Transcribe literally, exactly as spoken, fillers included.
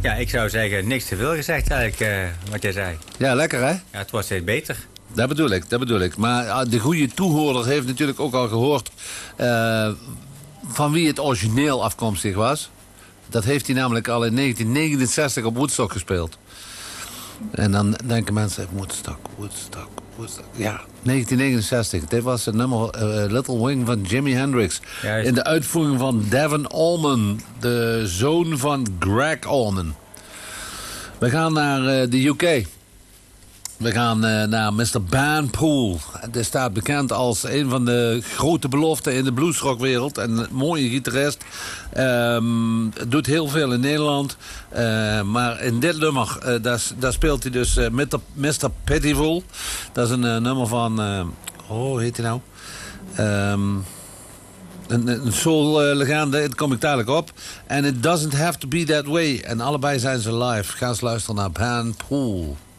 Ja, ik zou zeggen, niks te veel gezegd eigenlijk, uh, wat jij zei. Ja, lekker hè? Ja, het wordt steeds beter. Dat bedoel ik, dat bedoel ik. Maar de goede toehoorder heeft natuurlijk ook al gehoord uh, van wie het origineel afkomstig was. Dat heeft hij namelijk al in negentien negenenzestig op Woodstock gespeeld. En dan denken mensen, Woodstock, Woodstock, Woodstock. Ja, negentien negenenzestig. Dit was het nummer uh, Little Wing van Jimi Hendrix. Juist. In de uitvoering van Devon Allman, de zoon van Greg Allman. We gaan naar uh, de U K. We gaan uh, naar mister Ban Poole. Hij staat bekend als een van de grote beloften in de bluesrockwereld. En een mooie gitarist. Um, doet heel veel in Nederland. Uh, maar in dit nummer, uh, daar, daar speelt hij dus uh, mister Pitiful. Dat is een uh, nummer van... Uh, oh, hoe heet hij nou? Um, Een, een soul-legende, daar kom ik dadelijk op. En It Doesn't Have To Be That Way. En allebei zijn ze live. Ga eens luisteren naar Ban Poole.